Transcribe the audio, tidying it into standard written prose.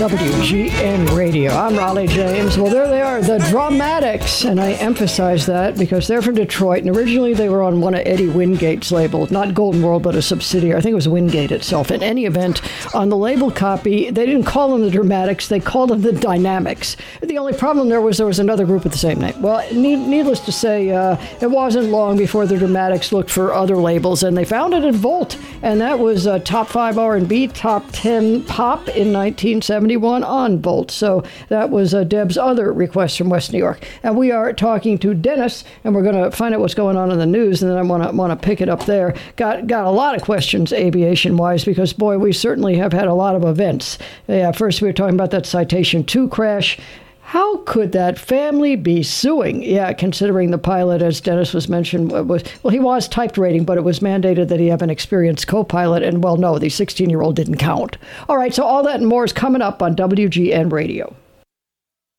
WGN Radio. I'm Raleigh James. Well, there they are, the Dramatics, and I emphasize that because they're from Detroit, and originally they were on one of Eddie Wingate's labels, not Golden World, but a subsidiary. I think it was Wingate itself. In any event, on the label copy, they didn't call them the Dramatics, they called them the Dynamics. The only problem there was another group with the same name. Well, needless to say, it wasn't long before the Dramatics looked for other labels, and they found it at Volt, and that was top 5 R&B, top 10 pop in 1971 on Volt. So that was Deb's other request from West New York. And we are talking to Dennis, and we're going to find out what's going on in the news, and then I want to pick it up there. Got a lot of questions aviation-wise, because, boy, we certainly have had a lot of events. Yeah, first we were talking about that Citation 2 crash. How could that family be suing? Yeah, considering the pilot, as Dennis was mentioned, he was typed rating, but it was mandated that he have an experienced co-pilot, and, well, no, the 16-year-old didn't count. All right, so all that and more is coming up on WGN Radio.